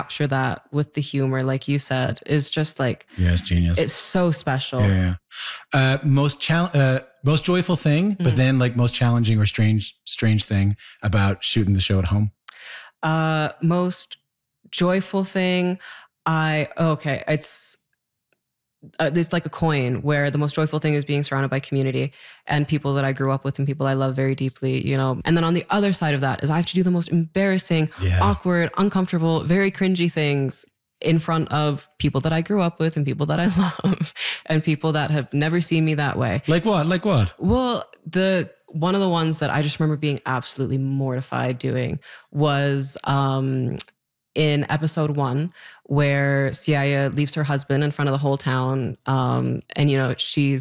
capture that with the humor, like you said, is just like, yeah, it's genius. It's so special. Yeah. Most joyful thing, but then like most challenging or strange thing about shooting the show at home. Most joyful thing, it's like a coin where the most joyful thing is being surrounded by community and people that I grew up with and people I love very deeply, you know. And then on the other side of that is I have to do the most embarrassing, awkward, uncomfortable, very cringy things in front of people that I grew up with and people that I love and people that have never seen me that way. Like what? Well, one of the ones that I just remember being absolutely mortified doing was in episode 1, where Siaya leaves her husband in front of the whole town. And, you know,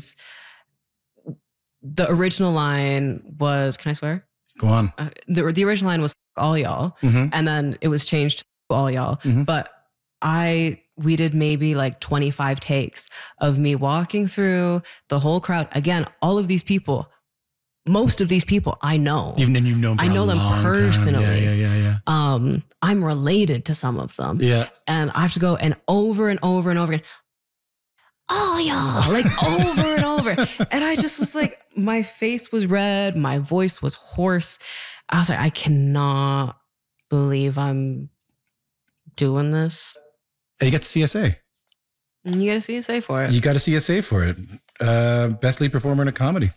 the original line was, can I swear? Go on. The original line was all y'all. Mm-hmm. And then it was changed to all y'all. Mm-hmm. But we did maybe like 25 takes of me walking through the whole crowd. Again, all of these people, most of these people I know. Even you know them. I know them personally. Yeah. I'm related to some of them. Yeah. And I have to go and over and over and over again. Oh, y'all, like over and over. And I just was like, my face was red. My voice was hoarse. I was like, I cannot believe I'm doing this. And you get the CSA. And you get a CSA for it. You got a CSA for it. Best lead performer in a comedy.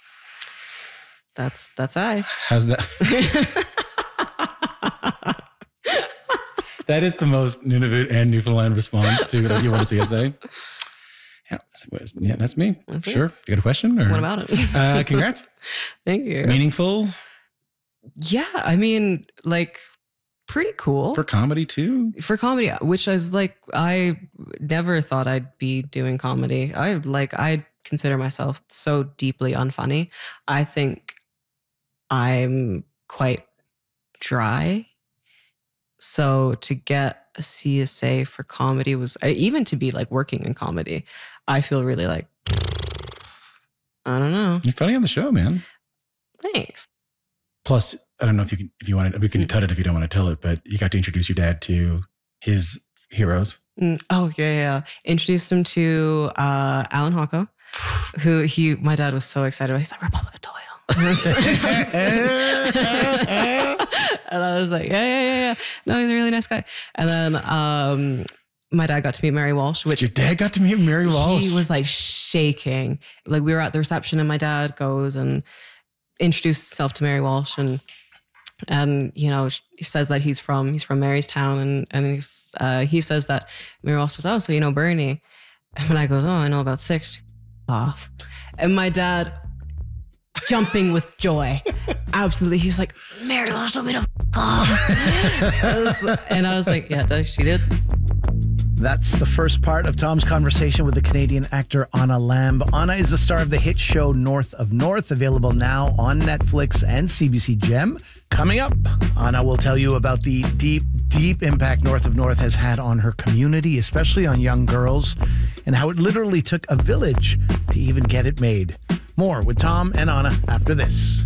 That's I. How's that? That is the most Nunavut and Newfoundland response to it. You want a CSA? Yeah, that's me. That's sure. You got a question? Or? What about it? Congrats. Thank you. Meaningful? Yeah, I mean, like, pretty cool. For comedy too? For comedy, which is like, I never thought I'd be doing comedy. I consider myself so deeply unfunny. I think I'm quite dry. So to get a CSA for comedy was, even to be like working in comedy, I feel really like, I don't know. You're funny on the show, man. Thanks. Plus, I don't know if you want to, we can cut it if you don't want to tell it, but you got to introduce your dad to his heroes. Oh, yeah. Introduced him to Alan Hocko, my dad was so excited about. He's like, Republic of Doyle. And I was like, yeah. No, he's a really nice guy. And then my dad got to meet Mary Walsh. Which your dad got to meet Mary Walsh? He was like shaking. Like we were at the reception and my dad goes and introduced himself to Mary Walsh and you know, he says that he's from Marystown and he says that Mary Walsh says, oh, so you know Bernie. And I goes, oh, I know about 6. Off. And my dad jumping with joy. Absolutely. He's like, Mary Walsh told me to f*** off. And I was like, yeah, she did. That's the first part of Tom's conversation with the Canadian actor Anna Lamb. Anna is the star of the hit show North of North, available now on Netflix and CBC Gem. Coming up, Anna will tell you about the deep impact North of North has had on her community, especially on young girls, and how it literally took a village to even get it made. More with Tom and Anna after this.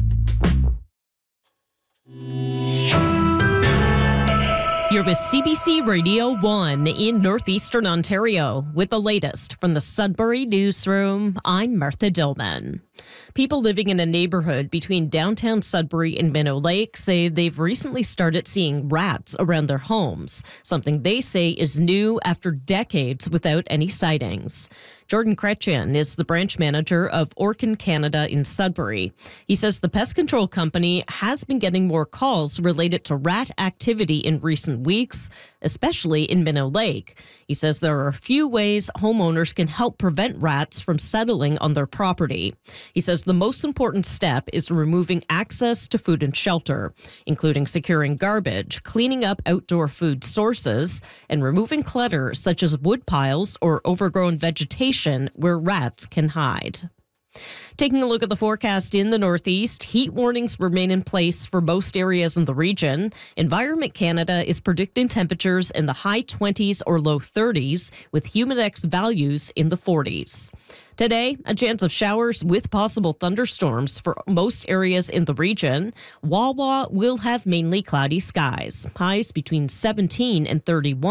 You're with CBC Radio 1 in Northeastern Ontario with the latest from the Sudbury Newsroom. I'm Martha Dillman. People living in a neighborhood between downtown Sudbury and Minnow Lake say they've recently started seeing rats around their homes, something they say is new after decades without any sightings. Jordan Kretchen is the branch manager of Orkin Canada in Sudbury. He says the pest control company has been getting more calls related to rat activity in recent weeks, especially in Minnow Lake. He says there are a few ways homeowners can help prevent rats from settling on their property. He says the most important step is removing access to food and shelter, including securing garbage, cleaning up outdoor food sources, and removing clutter such as wood piles or overgrown vegetation where rats can hide. Taking a look at the forecast in the Northeast, heat warnings remain in place for most areas in the region. Environment Canada is predicting temperatures in the high 20s or low 30s, with humidex values in the 40s. Today, a chance of showers with possible thunderstorms for most areas in the region. Wawa will have mainly cloudy skies, highs between 17 and 31.